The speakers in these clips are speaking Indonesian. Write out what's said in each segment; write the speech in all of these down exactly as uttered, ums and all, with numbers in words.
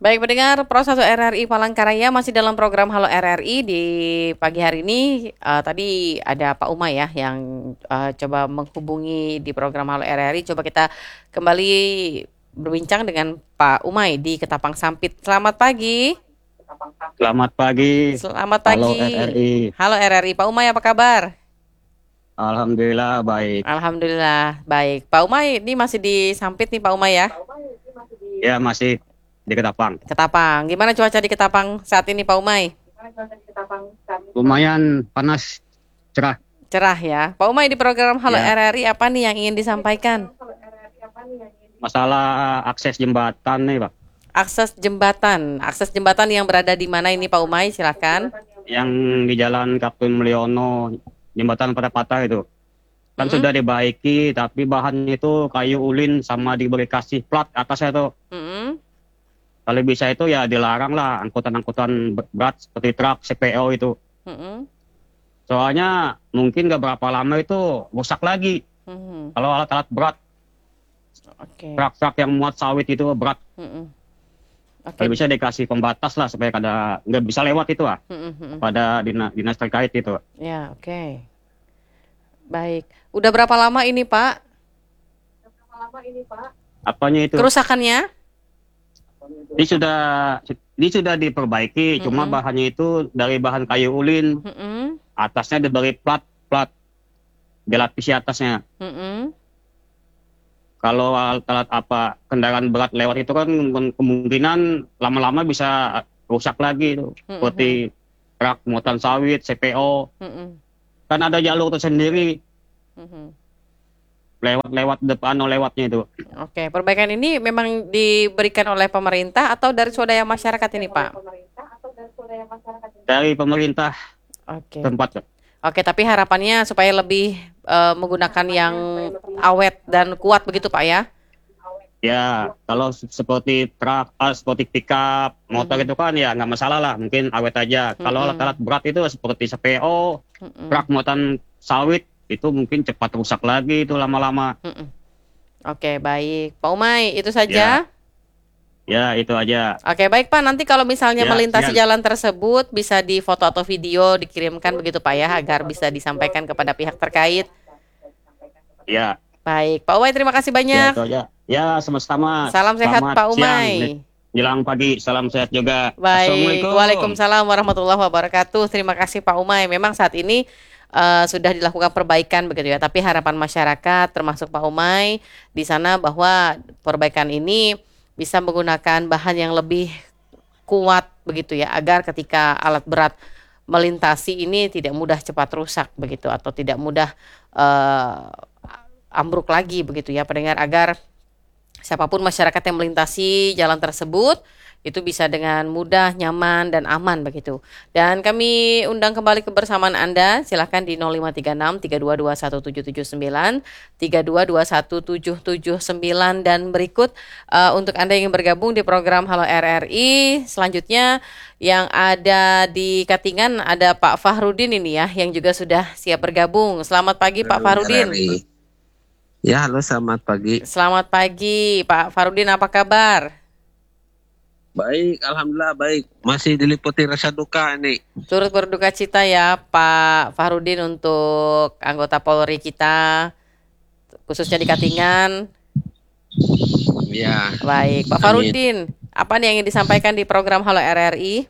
Baik pendengar, Pro satu R R I Palangkaraya masih dalam program Halo R R I di pagi hari ini. Eh, tadi ada Pak Umay ya yang eh, coba menghubungi di program Halo R R I. Coba kita kembali berbincang dengan Pak Umay di Ketapang Sampit. Selamat pagi. Selamat pagi. Selamat Halo pagi. R R I. Halo R R I, Pak Umay apa kabar? Alhamdulillah baik. Alhamdulillah baik. Pak Umay ini masih di Sampit nih Pak Umay ya? Ya masih di Ketapang. Ketapang. Gimana cuaca di Ketapang saat ini Pak Umay? Lumayan panas, cerah. Cerah ya. Pak Umay di program Halo Ya. R R I apa nih yang ingin disampaikan? Masalah akses jembatan nih Pak. Akses jembatan. Akses jembatan yang berada di mana ini Pak Umay? Silakan. Yang di Jalan Kapten Mulyono, jembatan pada patah itu. Kan Mm-mm. sudah dibaiki, tapi bahannya itu kayu ulin sama diberi kasih plat atasnya tuh. Mm-mm. Kalau bisa itu ya dilarang lah angkutan-angkutan berat seperti truk, C P O itu. Mm-mm. Soalnya mungkin gak berapa lama itu rusak lagi. Mm-mm. Kalau alat-alat berat, Oke. truk-truk yang muat sawit itu berat. Mm-mm. Oke. Kalau bisa dikasih pembatas lah supaya kada nggak bisa lewat itu lah Mm-mm. pada dinas, dinas terkait itu. Ya, oke. Baik. Udah berapa lama ini Pak? Apanya itu? Kerusakannya? Ini sudah ini sudah diperbaiki, cuma Mm-mm. bahannya itu dari bahan kayu ulin, Mm-mm. atasnya diberi plat plat dilapisi atasnya. Mm-mm. Kalau alat-alat apa kendaraan berat lewat itu kan kemungkinan lama-lama bisa rusak lagi itu. Mm-mm. Seperti truk muatan sawit, C P O, Mm-mm. kan ada jalur tersendiri Mm-mm. lewat-lewat depan atau lewatnya itu. Oke, perbaikan ini memang diberikan oleh pemerintah atau dari swadaya masyarakat ini Pak? Dari pemerintah Oke. tempat. Oke, tapi harapannya supaya lebih eh, menggunakan yang awet dan kuat begitu Pak ya? Ya, kalau se- seperti truk, ah, seperti pickup, motor Mhm. itu kan ya nggak masalah lah, mungkin awet aja. Kalau Mhm. alat-alat berat itu seperti C P O, Mm-mm. truk muatan sawit, itu mungkin cepat rusak lagi itu lama-lama. Mm-mm. Oke, baik. Pak Umay, itu saja. Ya, itu aja. Oke, baik Pak. Nanti kalau misalnya Ya, melintasi siap. jalan tersebut bisa di foto atau video dikirimkan begitu Pak ya, agar bisa disampaikan kepada pihak terkait. Ya, Baik, Pak Umay terima kasih ya banyak. itu aja. Ya, sama-sama. Salam sehat Selamat Pak siang, Umay. jelang pagi, salam sehat juga. Baik, Assalamualaikum. Waalaikumsalam warahmatullahi wabarakatuh. Terima kasih Pak Umay. Memang saat ini eh, sudah dilakukan perbaikan begitu ya. Tapi harapan masyarakat termasuk Pak Umay di sana bahwa perbaikan ini bisa menggunakan bahan yang lebih kuat begitu ya, agar ketika alat berat melintasi ini tidak mudah cepat rusak begitu atau tidak mudah eh, ambruk lagi begitu ya pendengar, agar siapapun masyarakat yang melintasi jalan tersebut itu bisa dengan mudah, nyaman, dan aman begitu. Dan kami undang kembali kebersamaan Anda. Silahkan di nol lima tiga enam tiga dua dua satu tujuh tujuh sembilan, tiga dua dua satu tujuh tujuh sembilan. Dan berikut eh, untuk Anda yang ingin bergabung di program Halo R R I. Selanjutnya yang ada di Katingan ada Pak Fahrudin ini ya, yang juga sudah siap bergabung. Selamat pagi Pak Halo, Fahrudin. R R I. Ya, halo, selamat pagi. Selamat pagi Pak Fahrudin, apa kabar? Baik, alhamdulillah baik. Masih diliputi rasa duka nih. Turut berduka cita ya Pak Fahrudin untuk anggota Polri kita, khususnya di Katingan. Ya, Baik, Pak Amin. Fahrudin, apa nih yang ingin disampaikan di program Halo R R I?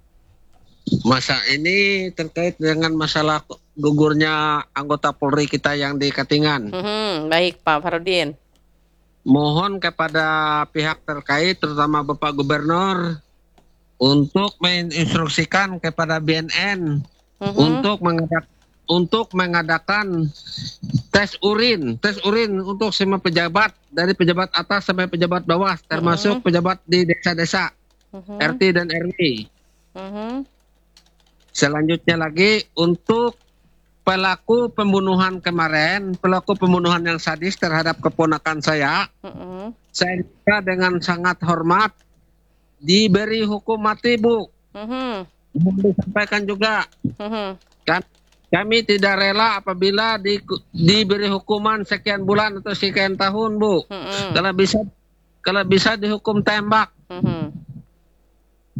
Masa ini terkait dengan masalah gugurnya anggota Polri kita yang di Katingan. Hmm, baik Pak Fahrudin. Mohon kepada pihak terkait, terutama Bapak Gubernur, untuk menginstruksikan kepada B N N Mhm. untuk mengadak untuk mengadakan tes urin, tes urin untuk semua pejabat dari pejabat atas sampai pejabat bawah, termasuk pejabat di desa-desa, Mhm. R T dan R W. Mhm. Selanjutnya lagi untuk pelaku pembunuhan kemarin, pelaku pembunuhan yang sadis terhadap keponakan saya, Mhm. saya minta dengan sangat hormat diberi hukum mati, Bu. Mhm. Mohon disampaikan juga, Mhm. kan kami tidak rela apabila di, diberi hukuman sekian bulan atau sekian tahun, Bu. Mhm. Kalau bisa kalau bisa dihukum tembak. Mhm.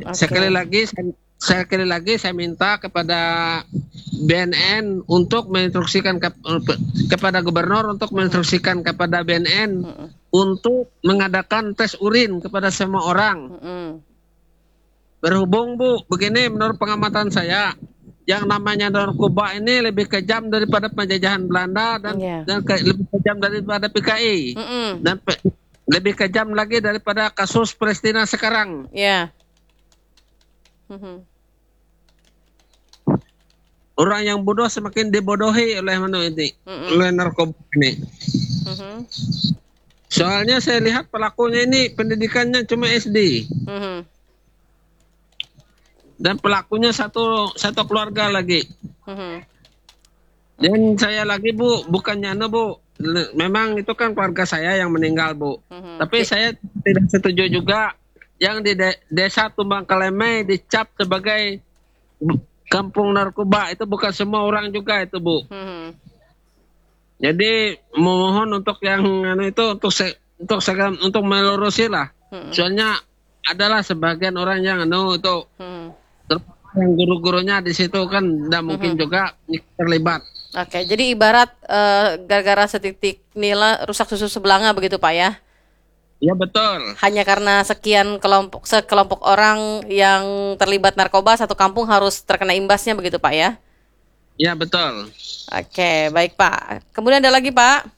Oke. Sekali lagi saya, sekali lagi saya minta kepada B N N untuk menginstruksikan ke, kepada gubernur untuk menginstruksikan kepada B N N Mm-mm. untuk mengadakan tes urin kepada semua orang. Mm-mm. Berhubung Bu, begini menurut pengamatan saya, yang namanya narkoba ini lebih kejam daripada penjajahan Belanda dan Iya. dan ke, lebih kejam daripada P K I Mm-mm. dan pe, lebih kejam lagi daripada kasus Palestina sekarang. Ya. Mhm. Orang yang bodoh semakin dibodohi oleh mana ini, Mm-mm. oleh narkoba ini. Mhm. Soalnya saya lihat pelakunya ini pendidikannya cuma S D Mhm. dan pelakunya satu satu keluarga lagi. Mhm. Dan saya lagi Bu, bukannya anu Bu, le- memang itu kan keluarga saya yang meninggal Bu. Mhm. Tapi saya tidak setuju juga yang di de- desa Tumbang Kaleme dicap sebagai bu- kampung narkoba. Itu bukan semua orang juga itu Bu. Mhm. Jadi mohon untuk yang anu itu untuk se- untuk segera untuk melurusi lah. Mhm. Soalnya adalah sebagian orang yang anu itu Mhm. terus yang guru-gurunya di situ kan tidak mungkin juga terlibat. Oke, jadi ibarat eh, gara-gara setitik nila rusak susu sebelanga begitu Pak ya? Ya betul. Hanya karena sekian kelompok sekelompok orang yang terlibat narkoba satu kampung harus terkena imbasnya begitu Pak ya? Ya betul. Oke, baik Pak. Kemudian ada lagi Pak?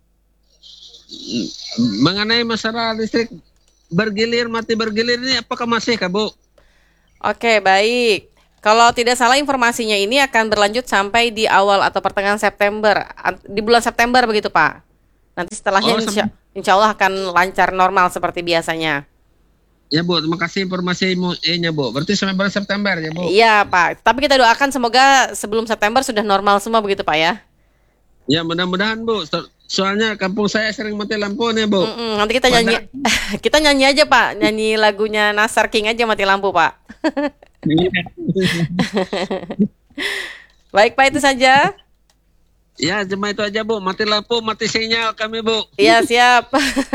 Mengenai masalah listrik bergilir mati bergilir ini apakah masih Kak Bu? Oke, baik. Kalau tidak salah informasinya ini akan berlanjut sampai di awal atau pertengahan September, An- di bulan September begitu Pak. Nanti setelahnya Oh, insya, insya Allah akan lancar normal seperti biasanya. Ya Bu, terima kasih informasinya Bu. Berarti sampai bulan September ya Bu? Iya Pak, tapi kita doakan semoga sebelum September sudah normal semua begitu Pak ya. Ya mudah-mudahan Bu. So- soalnya kampung saya sering mati lampu nih Bu. Mm-mm, nanti kita nyanyi, kita nyanyi aja Pak, nyanyi lagunya Nasar King aja mati lampu Pak. Baik Pak, itu saja. Ya cuma itu aja Bu. Mati lampu, mati sinyal kami Bu. Iya siap.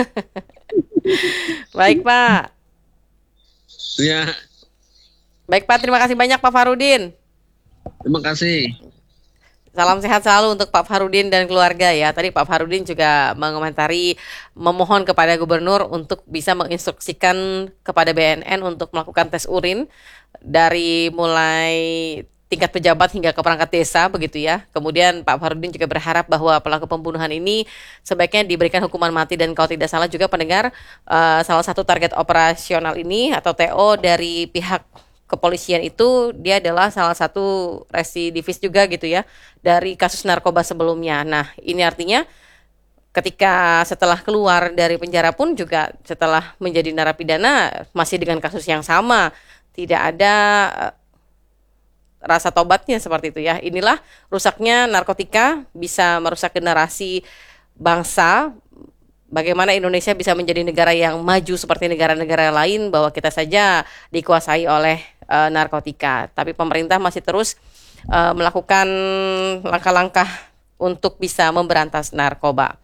Baik Pak. Ya, Baik Pak, terima kasih banyak Pak Farudin. terima kasih. Salam sehat selalu untuk Pak Farudin dan keluarga ya. Tadi Pak Farudin juga mengomentari, memohon kepada gubernur untuk bisa menginstruksikan kepada B N N untuk melakukan tes urin dari mulai tingkat pejabat hingga ke perangkat desa begitu ya. Kemudian Pak Farudin juga berharap bahwa pelaku pembunuhan ini sebaiknya diberikan hukuman mati, dan kalau tidak salah juga pendengar, eh, salah satu target operasional ini atau T O dari pihak kepolisian itu dia adalah salah satu residivis juga gitu ya dari kasus narkoba sebelumnya. Nah, ini artinya ketika setelah keluar dari penjara pun juga setelah menjadi narapidana masih dengan kasus yang sama, tidak ada eh, rasa tobatnya seperti itu ya. Inilah rusaknya narkotika bisa merusak generasi bangsa. Bagaimana Indonesia bisa menjadi negara yang maju seperti negara-negara lain, bahwa kita saja dikuasai oleh uh, narkotika. Tapi pemerintah masih terus uh, melakukan langkah-langkah untuk bisa memberantas narkoba.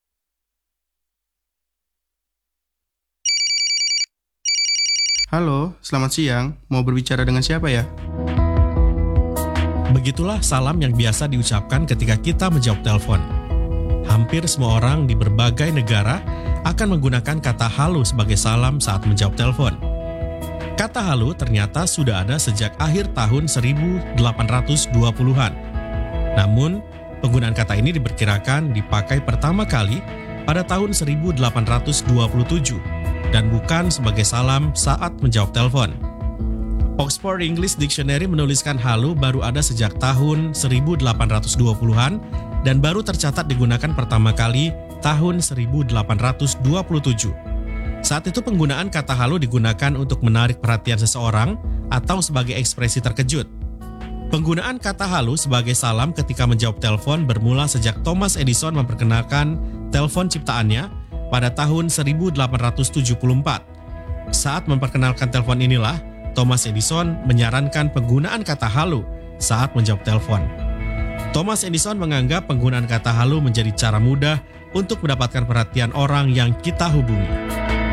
Halo, selamat siang. Mau berbicara dengan siapa ya? Begitulah salam yang biasa diucapkan ketika kita menjawab telepon. Hampir semua orang di berbagai negara akan menggunakan kata halo sebagai salam saat menjawab telepon. Kata halo ternyata sudah ada sejak akhir tahun seribu delapan ratus dua puluhan. Namun, penggunaan kata ini diperkirakan dipakai pertama kali pada tahun seribu delapan ratus dua puluh tujuh dan bukan sebagai salam saat menjawab telepon. Oxford English Dictionary menuliskan halo baru ada sejak tahun seribu delapan ratus dua puluhan dan baru tercatat digunakan pertama kali tahun seribu delapan ratus dua puluh tujuh. Saat itu penggunaan kata halo digunakan untuk menarik perhatian seseorang atau sebagai ekspresi terkejut. Penggunaan kata halo sebagai salam ketika menjawab telepon bermula sejak Thomas Edison memperkenalkan telepon ciptaannya pada tahun seribu delapan ratus tujuh puluh empat. Saat memperkenalkan telepon inilah, Thomas Edison menyarankan penggunaan kata halo saat menjawab telepon. Thomas Edison menganggap penggunaan kata halo menjadi cara mudah untuk mendapatkan perhatian orang yang kita hubungi.